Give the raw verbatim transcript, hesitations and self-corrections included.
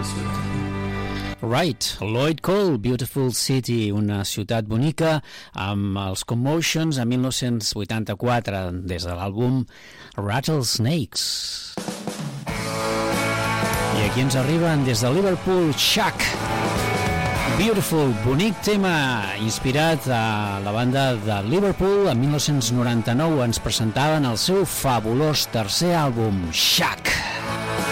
Right, Lloyd Cole, Beautiful City, una ciutat bonica, amb els Commotions a mil nou-cents vuitanta-quatre, des de l'àlbum Rattlesnakes. I aquí ens arriben des de Liverpool, Shack. Beautiful, bonic tema, inspirat a la banda de Liverpool. En mil nou-cents noranta-nou ens presentaven el seu fabulós tercer àlbum, Shack.